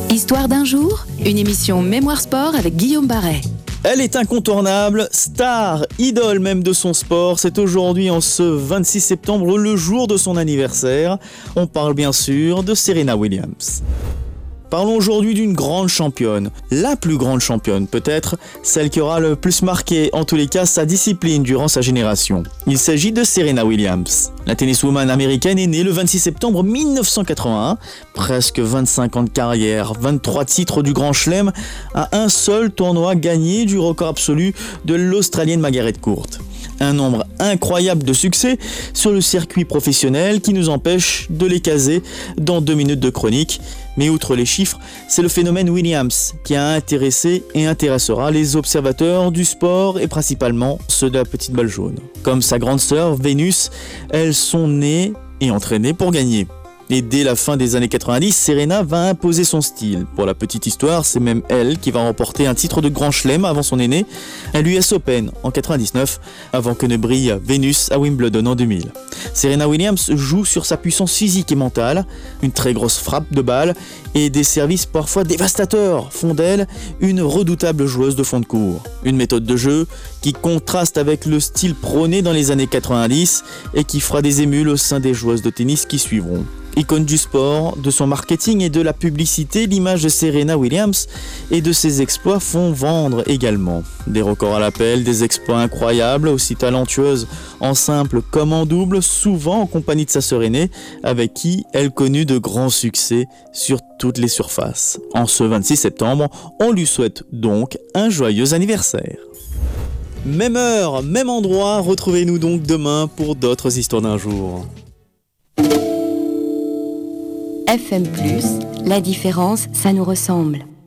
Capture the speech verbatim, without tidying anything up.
Histoire d'un jour, une émission Mémoire Sport avec Guillaume Barret. Elle est incontournable, star, idole même de son sport. C'est aujourd'hui, en ce vingt-six septembre, le jour de son anniversaire. On parle bien sûr de Serena Williams. Parlons aujourd'hui d'une grande championne, la plus grande championne peut-être, celle qui aura le plus marqué en tous les cas sa discipline durant sa génération. Il s'agit de Serena Williams. La tenniswoman américaine est née le vingt-six septembre mille neuf cent quatre-vingt-un, presque vingt-cinq ans de carrière, vingt-trois titres du Grand Chelem, à un seul tournoi gagné du record absolu de l'Australienne Margaret Court. Un nombre incroyable de succès sur le circuit professionnel qui nous empêche de les caser dans deux minutes de chronique. Mais outre les chiffres, c'est le phénomène Williams qui a intéressé et intéressera les observateurs du sport et principalement ceux de la petite balle jaune. Comme sa grande sœur Vénus, elles sont nées et entraînées pour gagner. Et dès la fin des années quatre-vingt-dix, Serena va imposer son style. Pour la petite histoire, c'est même elle qui va remporter un titre de Grand Chelem avant son aîné, à l'U S Open en quatre-vingt-dix-neuf, avant que ne brille Vénus à Wimbledon en deux mille. Serena Williams joue sur sa puissance physique et mentale, une très grosse frappe de balle et des services parfois dévastateurs font d'elle une redoutable joueuse de fond de court. Une méthode de jeu qui contraste avec le style prôné dans les années quatre-vingt-dix et qui fera des émules au sein des joueuses de tennis qui suivront. Icône du sport, de son marketing et de la publicité, l'image de Serena Williams et de ses exploits font vendre également. Des records à l'appel, des exploits incroyables, aussi talentueuses en simple comme en double, souvent en compagnie de sa sœur aînée, avec qui elle connut de grands succès sur toutes les surfaces. En ce vingt-six septembre, on lui souhaite donc un joyeux anniversaire. Même heure, même endroit, retrouvez-nous donc demain pour d'autres histoires d'un jour. F M plus, la différence, ça nous ressemble.